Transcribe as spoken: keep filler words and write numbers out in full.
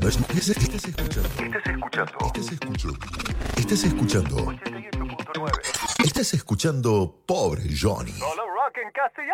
Estás escuchando. Estás escuchando. Estás escuchando. Estás escuchando. ochenta y ocho punto nueve. Estás escuchando Pobre Johnny. Solo rock en castellano.